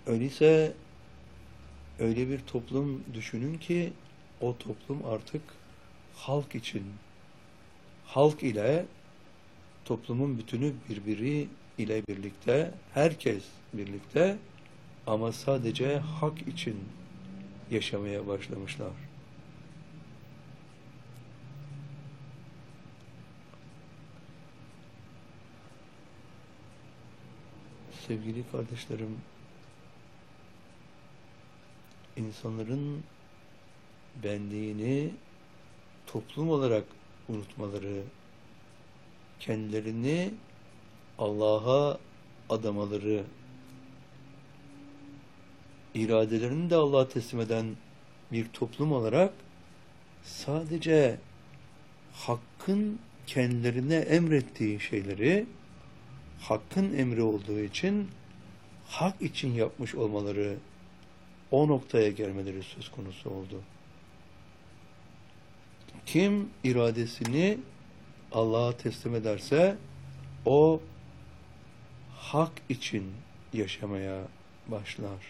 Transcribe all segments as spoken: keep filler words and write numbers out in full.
Öyleyse öyle bir toplum düşünün ki o toplum artık halk için, halk ile toplumun bütünü birbiri ile birlikte, herkes birlikte ama sadece hak için yaşamaya başlamışlar. Sevgili kardeşlerim, insanların benliğini toplum olarak unutmaları, kendilerini Allah'a adamaları, iradelerini de Allah'a teslim eden bir toplum olarak sadece Hakk'ın kendilerine emrettiği şeyleri, Hakk'ın emri olduğu için hak için yapmış olmaları, o noktaya gelmeleri söz konusu oldu. Kim iradesini Allah'a teslim ederse o hak için yaşamaya başlar.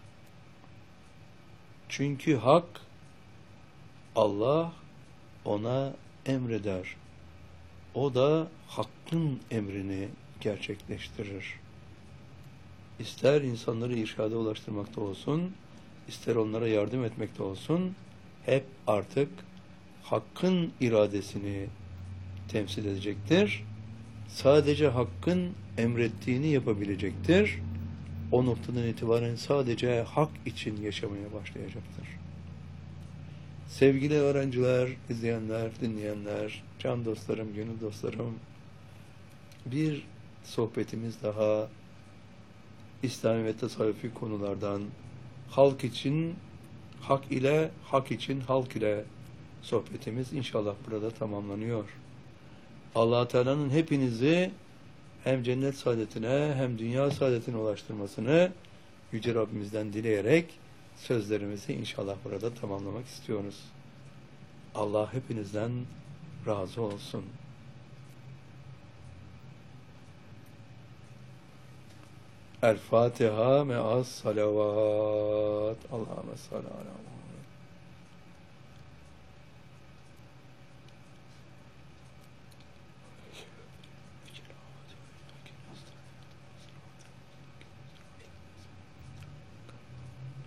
Çünkü hak Allah ona emreder. O da Hakk'ın emrini gerçekleştirir. İster insanları irşada ulaştırmakta olsun, ister onlara yardım etmekte olsun, hep artık Hakk'ın iradesini temsil edecektir. Sadece Hakk'ın emrettiğini yapabilecektir. O noktadan itibaren sadece hak için yaşamaya başlayacaktır. Sevgili öğrenciler, izleyenler, dinleyenler, can dostlarım, gönül dostlarım, bir sohbetimiz daha İslami ve tasavvufi konulardan halk için, hak ile, hak için halk ile sohbetimiz inşallah burada tamamlanıyor. Allah Teala'nın hepinizi hem cennet saadetine hem dünya saadetine ulaştırmasını Yüce Rabbimizden dileyerek sözlerimizi inşallah burada tamamlamak istiyoruz. Allah hepinizden razı olsun. El Fatiha me'as salavat. Allahümme salli ala Muhammed.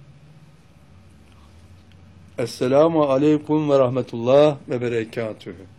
Esselamu aleyküm ve rahmetullah ve berekatühü.